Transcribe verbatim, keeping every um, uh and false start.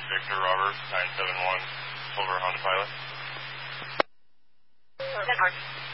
Victor Robert, nine seven one, over Honda Pilot. Network.